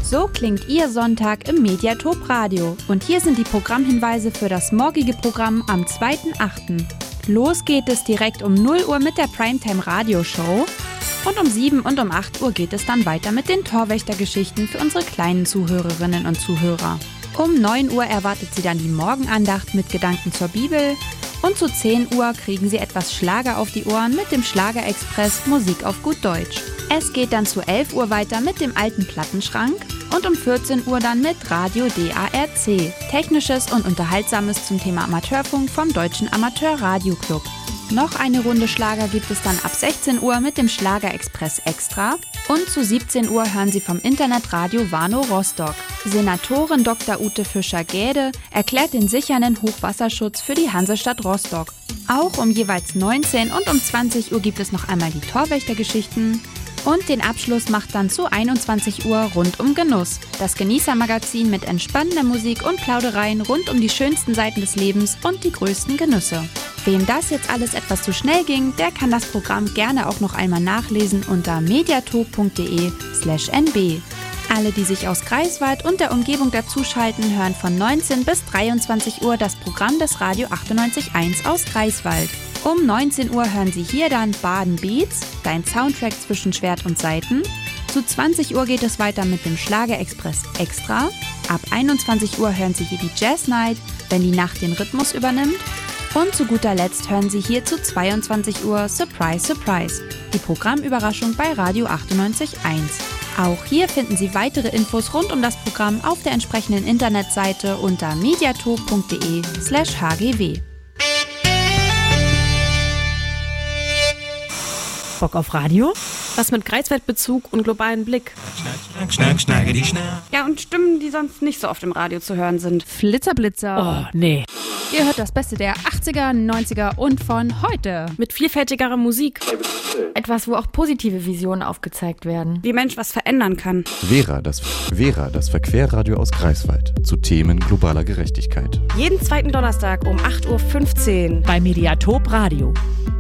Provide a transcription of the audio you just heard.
So klingt Ihr Sonntag im Mediatop Radio. Und hier sind die Programmhinweise für das morgige Programm am 2.8. Los geht es direkt um 0 Uhr mit der Primetime Radioshow. Und um 7 und um 8 Uhr geht es dann weiter mit den Torwächtergeschichten für unsere kleinen Zuhörerinnen und Zuhörer. Um 9 Uhr erwartet Sie dann die Morgenandacht mit Gedanken zur Bibel. Und zu 10 Uhr kriegen Sie etwas Schlager auf die Ohren mit dem Schlagerexpress Musik auf gut Deutsch. Es geht dann zu 11 Uhr weiter mit dem alten Plattenschrank und um 14 Uhr dann mit Radio DARC. Technisches und Unterhaltsames zum Thema Amateurfunk vom Deutschen Amateur-Radio-Club. Noch eine Runde Schlager gibt es dann ab 16 Uhr mit dem Schlagerexpress Extra. Und zu 17 Uhr hören Sie vom Internetradio Warnow Rostock. Senatorin Dr. Ute Fischer-Gäde erklärt den sichernden Hochwasserschutz für die Hansestadt Rostock. Auch um jeweils 19 und um 20 Uhr gibt es noch einmal die Torwächtergeschichten. Und den Abschluss macht dann zu 21 Uhr Rundum Genuss. Das Genießermagazin mit entspannender Musik und Plaudereien rund um die schönsten Seiten des Lebens und die größten Genüsse. Wem das jetzt alles etwas zu schnell ging, der kann das Programm gerne auch noch einmal nachlesen unter mediatop.de/nb. Alle, die sich aus Greifswald und der Umgebung dazuschalten, hören von 19 bis 23 Uhr das Programm des Radio 98.1 aus Greifswald. Um 19 Uhr hören Sie hier dann Baden Beats, dein Soundtrack zwischen Schwert und Saiten. Zu 20 Uhr geht es weiter mit dem Schlagerexpress Extra. Ab 21 Uhr hören Sie hier die Jazz Night, wenn die Nacht den Rhythmus übernimmt. Und zu guter Letzt hören Sie hier zu 22 Uhr Surprise, Surprise, die Programmüberraschung bei Radio 98.1. Auch hier finden Sie weitere Infos rund um das Programm auf der entsprechenden Internetseite unter mediatop.de/hgw. Bock auf Radio? Was mit Greifswald-Bezug und globalen Blick. Ja, und Stimmen, die sonst nicht so oft im Radio zu hören sind. Flitzer. Oh, nee. Ihr hört das Beste der 80er, 90er und von heute. Mit vielfältigerer Musik. Etwas, wo auch positive Visionen aufgezeigt werden. Wie Mensch was verändern kann. Vera, das Verquerradio aus Greifswald. Zu Themen globaler Gerechtigkeit. Jeden zweiten Donnerstag um 8.15 Uhr bei Mediatop Radio.